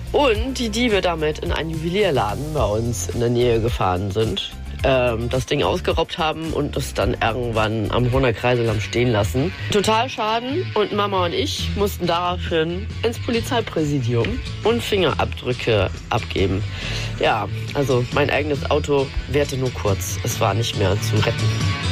Und die Diebe damit in einen Juwelierladen bei uns in der Nähe gefahren sind, das Ding ausgeraubt haben und es dann irgendwann am Hohner Kreisel haben stehen lassen. Total Schaden und Mama und ich mussten daraufhin ins Polizeipräsidium und Fingerabdrücke abgeben. Ja, also mein eigenes Auto währte nur kurz. Es war nicht mehr zu retten.